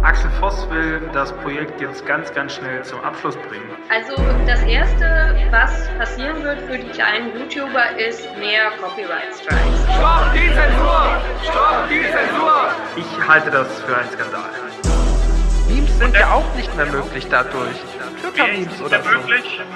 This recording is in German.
Axel Voss will das Projekt jetzt ganz, ganz schnell zum Abschluss bringen. Also das Erste, was passieren wird für die kleinen YouTuber, ist mehr Copyright Strikes. Stopp die Zensur! Stopp die Zensur! Ich halte das für einen Skandal. Memes sind ja auch nicht mehr möglich dadurch. Twitter-Memes oder so.